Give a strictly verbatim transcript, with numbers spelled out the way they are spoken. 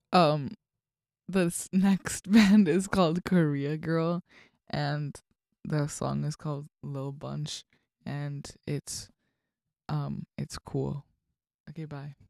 Um, this next band is called Korea Girl, and the song is called Lil Bunch, and it's um it's cool. Okay, bye.